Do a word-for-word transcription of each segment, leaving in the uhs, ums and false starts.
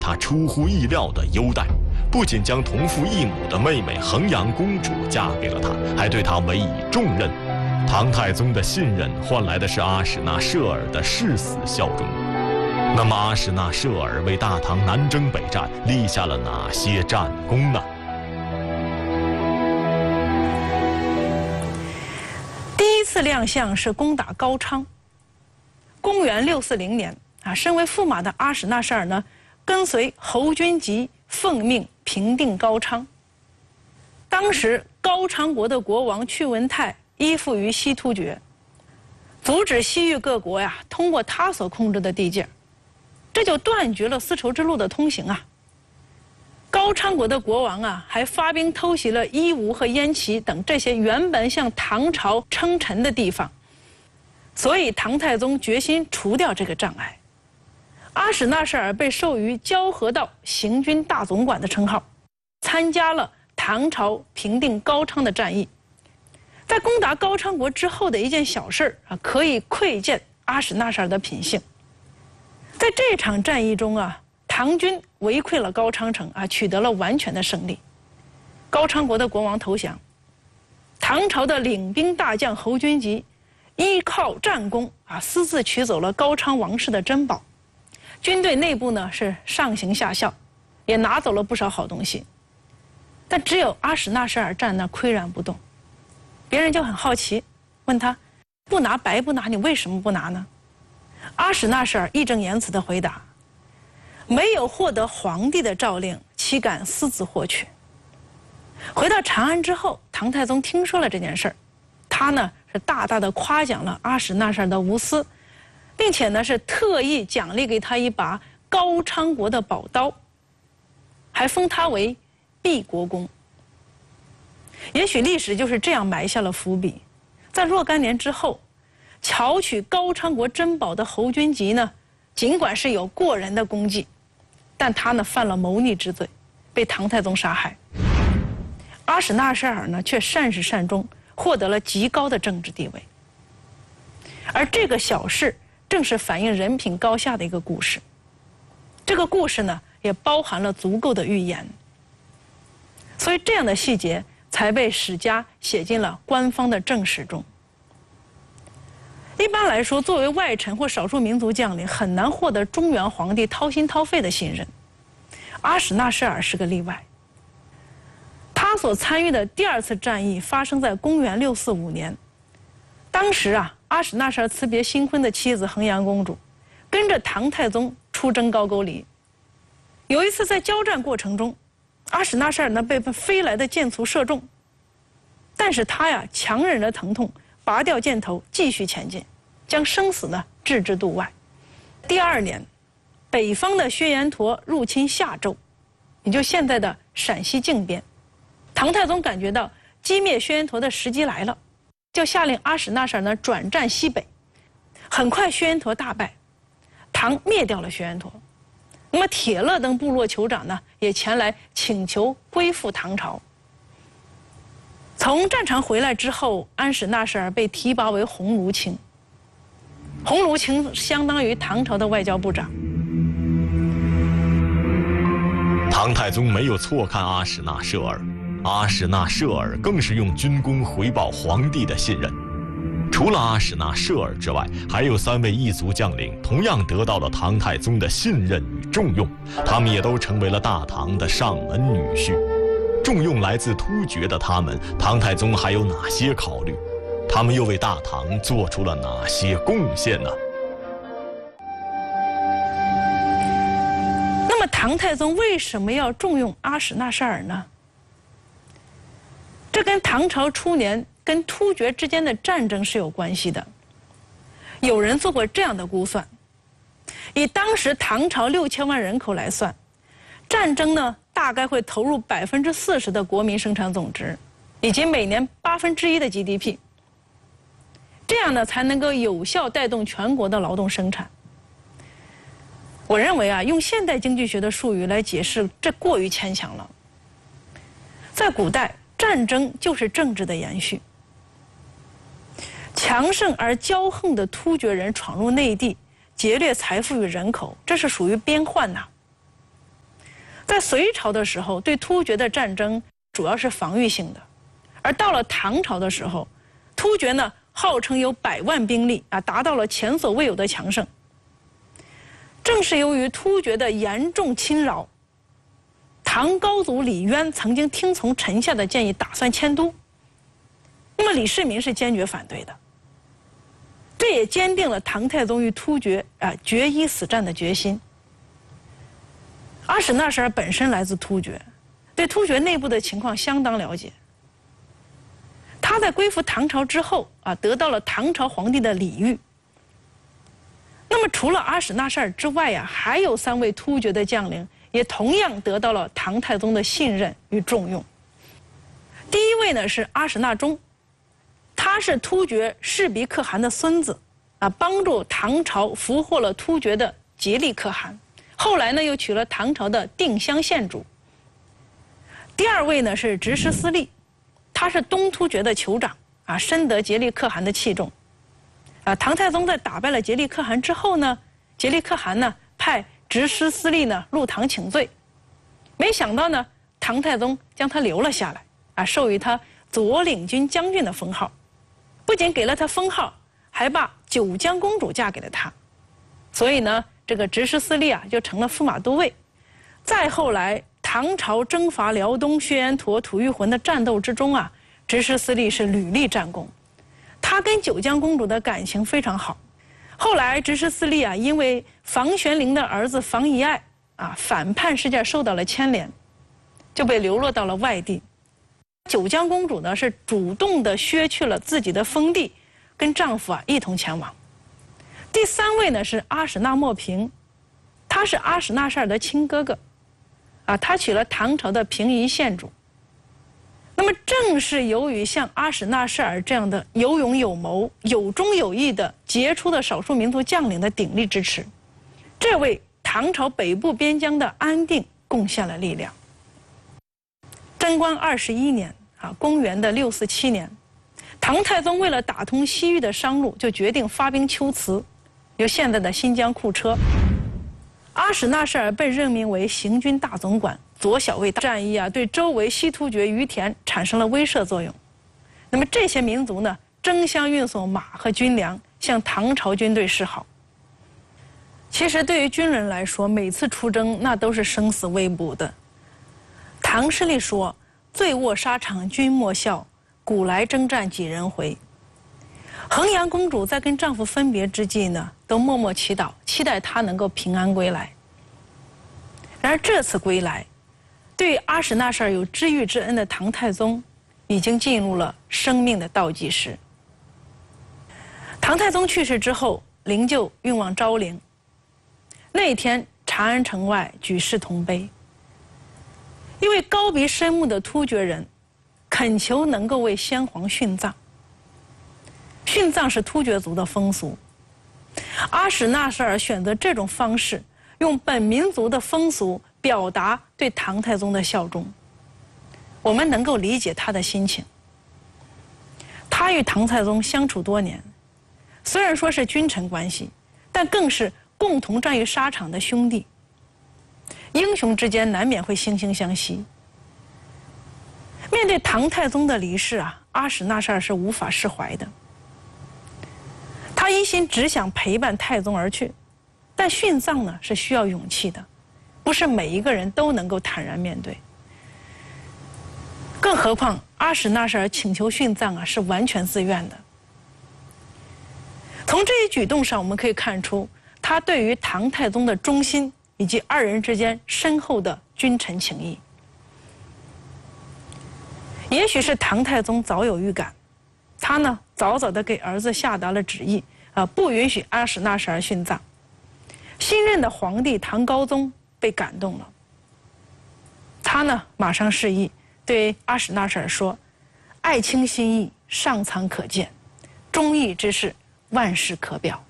他出乎意料的优待，不仅将同父异母的妹妹衡阳公主嫁给了他，还对他委以重任。唐太宗的信任换来的是阿史那摄尔的誓死效忠。那么阿史那摄尔为大唐南征北战立下了哪些战功呢？ 第一次亮相是攻打高昌。公元六四零年啊，身为驸马的阿史那摄尔呢，跟随侯君集奉命平定高昌。当时高昌国的国王屈文泰依附于西突厥，阻止西域各国呀通过他所控制的地界，这就断绝了丝绸之路的通行啊。高昌国的国王啊，还发兵偷袭了伊吾和燕齐等这些原本向唐朝称臣的地方，所以唐太宗决心除掉这个障碍。阿史那摄尔被授予交河道行军大总管的称号，参加了唐朝平定高昌的战役。在攻打高昌国之后的一件小事啊，可以窥见阿史那摄尔的品性。在这场战役中啊，唐军围溃了高昌城啊，取得了完全的胜利。高昌国的国王投降，唐朝的领兵大将侯君集依靠战功啊，私自取走了高昌王室的珍宝。军队内部呢是上行下效，也拿走了不少好东西。但只有阿史那摄尔站那岿然不动，别人就很好奇，问他：不拿白不拿，你为什么不拿呢？阿史那摄尔义正言辞地回答：没有获得皇帝的诏令，岂敢私自获取？回到长安之后，唐太宗听说了这件事儿，他呢是大大的夸奖了阿史那摄尔的无私，并且呢是特意奖励给他一把高昌国的宝刀，还封他为毕国公。也许历史就是这样埋下了伏笔，在若干年之后，巧取高昌国珍宝的侯君集呢，尽管是有过人的功绩，但他呢犯了谋逆之罪，被唐太宗杀害。阿史那摄尔呢却善始善终，获得了极高的政治地位。而这个小事正是反映人品高下的一个故事。这个故事呢也包含了足够的寓言，所以这样的细节才被史家写进了官方的正史中。一般来说，作为外臣或少数民族将领，很难获得中原皇帝掏心掏肺的信任。阿史那摄尔是个例外。他所参与的第二次战役发生在公元六四五年。当时啊，阿史那摄尔辞别新婚的妻子衡阳公主，跟着唐太宗出征高句丽。有一次在交战过程中，阿史那摄尔呢被飞来的箭簇射中，但是他呀强忍着疼痛，拔掉箭头，继续前进，将生死呢置之度外。第二年，北方的薛延陀入侵夏州，也就现在的陕西靖边。唐太宗感觉到击灭薛延陀的时机来了，就下令阿史那摄尔呢转战西北。很快薛延陀大败，唐灭掉了薛延陀。那么铁勒等部落酋长呢也前来请求归附唐朝。从战场回来之后，阿史那摄尔被提拔为鸿胪卿。鸿胪卿相当于唐朝的外交部长。 唐太宗没有错看阿史那摄尔，阿史那摄尔更是用军功回报皇帝的信任。除了阿史那摄尔之外，还有三位异族将领同样得到了唐太宗的信任与重用，他们也都成为了大唐的上门女婿。重用来自突厥的他们，唐太宗还有哪些考虑？他们又为大唐做出了哪些贡献呢？ 那么唐太宗为什么要重用阿史那摄尔呢？这跟唐朝初年跟突厥之间的战争是有关系的。有人做过这样的估算，以当时唐朝六千万人口来算，战争呢大概会投入百分之四十的国民生产总值，以及每年八分之一的 G D P， 这样呢才能够有效带动全国的劳动生产。我认为啊，用现代经济学的术语来解释，这过于牵强了。在古代，战争就是政治的延续。强盛而骄横的突厥人闯入内地，劫掠财富与人口，这是属于边患呐。 在隋朝的时候，对突厥的战争主要是防御性的，而到了唐朝的时候，突厥呢号称有百万兵力啊，达到了前所未有的强盛。正是由于突厥的严重侵扰，唐高祖李渊曾经听从臣下的建议，打算迁都。那么李世民是坚决反对的，这也坚定了唐太宗与突厥啊决一死战的决心。阿史那时尔本身来自突厥，对突厥内部的情况相当了解。他在归附唐朝之后啊，得到了唐朝皇帝的礼遇。那么除了阿史那设尔之外呀、啊，还有三位突厥的将领也同样得到了唐太宗的信任与重用。第一位呢是阿史那忠，他是突厥赤鼻可汗的孙子，啊，帮助唐朝俘获了突厥的颉利可汗，后来呢又娶了唐朝的定襄县主。第二位呢是执师司隶，他是东突厥的酋长，啊，深得颉利可汗的器重。啊，唐太宗在打败了颉利可汗之后呢，颉利可汗呢派执师司隶呢入唐请罪，没想到呢，唐太宗将他留了下来，啊，授予他左领军将军的封号，不仅给了他封号，还把九江公主嫁给了他，所以呢，这个执师司隶啊就成了驸马都尉。再后来，唐朝征伐辽东、薛延陀、吐谷浑的战斗之中啊，执师司隶是屡立战功，他跟九江公主的感情非常好。后来执师司隶啊，因为房玄龄的儿子房遗爱啊反叛事件受到了牵连，就被流落到了外地。九江公主呢是主动的削去了自己的封地，跟丈夫啊一同前往。第三位呢是阿史那默平，他是阿史那设尔的亲哥哥，啊，他娶了唐朝的平夷县主。那么正是由于像阿史那设尔这样的有勇有谋、有忠有义的杰出的少数民族将领的鼎力支持，这为唐朝北部边疆的安定贡献了力量。贞观二十一年啊，公元的六四七年，唐太宗为了打通西域的商路，就决定发兵龟兹，有现在的新疆库车。阿史那设尔被任命为行军大总管，左小卫战役啊，对周围西突厥于田产生了威慑作用。那么这些民族呢，争相运送马和军粮向唐朝军队示好。其实对于军人来说，每次出征那都是生死未卜的。唐诗里说：“醉卧沙场君莫笑，古来征战几人回。”衡阳公主在跟丈夫分别之际呢，都默默祈祷，期待他能够平安归来。然而这次归来，对阿史那设尔有知遇之恩的唐太宗，已经进入了生命的倒计时。唐太宗去世之后，灵柩运往昭陵。那天，长安城外举世同悲。一位高鼻深目的突厥人，恳求能够为先皇殉葬。殉葬是突厥族的风俗，阿史那设尔选择这种方式，用本民族的风俗表达对唐太宗的效忠。我们能够理解他的心情。他与唐太宗相处多年，虽然说是君臣关系，但更是共同战于沙场的兄弟。英雄之间难免会惺惺相惜。面对唐太宗的离世啊，阿史那设尔是无法释怀的。他一心只想陪伴太宗而去，但殉葬呢是需要勇气的，不是每一个人都能够坦然面对。更何况阿史那设尔请求殉葬啊是完全自愿的。从这一举动上，我们可以看出他对于唐太宗的忠心，以及二人之间深厚的君臣情谊。也许是唐太宗早有预感，他呢早早的给儿子下达了旨意，啊，不允许阿史那设尔殉葬。新任的皇帝唐高宗被感动了，他呢马上示意对阿史那设尔说：“爱卿心意上苍可见，忠义之事万事可表。”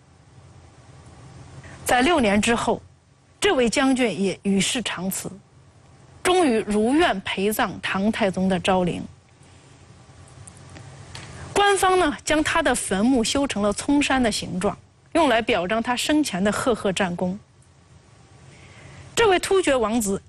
在六年之后，这位将军也与世长辞，终于如愿陪葬唐太宗的昭陵。官方呢将他的坟墓修成了葱山的形状，用来表彰他生前的赫赫战功。这位突厥王子